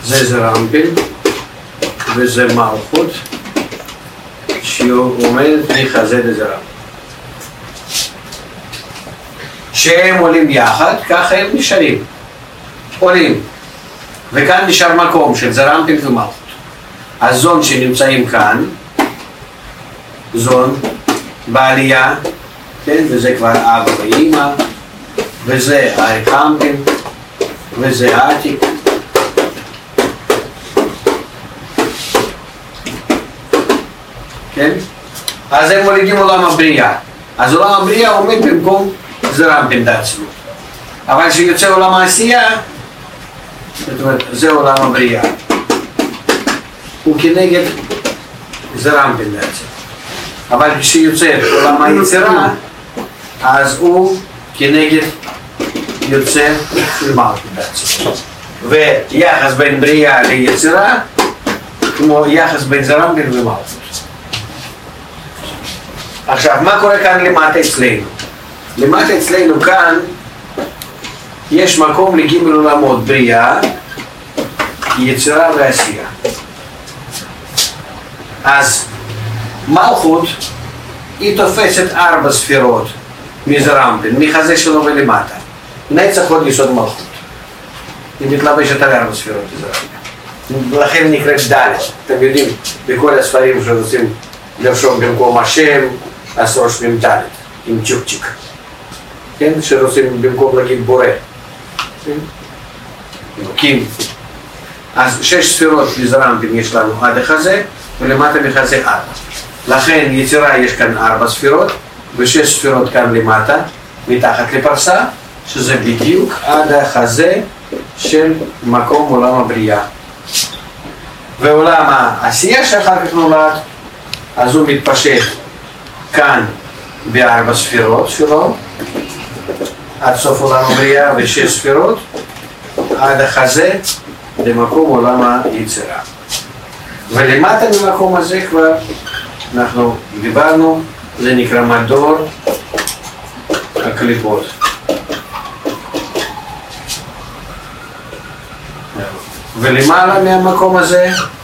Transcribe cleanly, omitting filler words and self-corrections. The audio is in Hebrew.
זה זרמפין וזה מלכות שעומדת מחזה לזרמפין. שהם עולים יחד, ככה הם נשארים, עולים, וכאן נשאר מקום של זרמפין ומלכות. הזון שנמצאים כאן, זון בעלייה, כן? וזה כבר אבא ואמא, וזה הרחמפין, וזה העתיק. כן? אז הם מולידים עולם הבריאה. אז עולם הבריאה עומד במקום זרמפין בעצמו. אבל כשיוצא עולם העשייה, זאת אומרת, זה עולם הבריאה. הוא כנגד זרמפין בעצם. אבל כשיוצא עולם היצירה, אז הוא כנגד יוצא של מלכות בעצם. ויחס בין בריאה ליצירה, כמו יחס בין זרמפין ומלכות. עכשיו, מה קורה כאן למטה אצלנו? למטה אצלנו כאן יש מקום לגימל עולמות, בריאה, יצירה ועשייה. אז מלכות היא תופסת 4 ספירות מזרמפין, מחזה שלו ולמטה. נצח עוד יסוד מלכות. היא מתלבשת על 4 ספירות מזרמפין. לכן נקראת ד'. אתם יודעים, בכל הספרים שרוצים לרשום במקום השם, אז רושמים ד' עם צ'ופצ'יק. כן? שרוצים במקום להגיד בורא. אלוקים. אז 6 ספירות מזרמפין יש לנו עד החזה, ולמטה מחזה 4. לכן יצירה יש כאן 4 ספירות, ו6 ספירות כאן למטה, מתחת לפרסה, שזה בדיוק עד החזה של מקום עולם הבריאה. ועולם העשייה שאחר כך נולד, אז הוא מתפשט כאן ב4 ספירות שלו, עד סוף עולם הבריאה ו6 ספירות, עד החזה למקום עולם היצירה. ולמטה ממקום הזה כבר אנחנו דיברנו, זה נקרא מדור הקליפות. ולמעלה מהמקום הזה